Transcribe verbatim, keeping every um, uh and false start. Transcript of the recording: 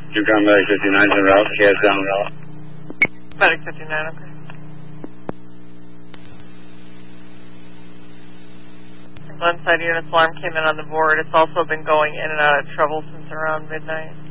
Yukon Medic fifty-nine en route, C S down route. Medic fifty-nine, okay. Glenside unit's alarm came in on the board. It's also been going in and out of trouble since around midnight.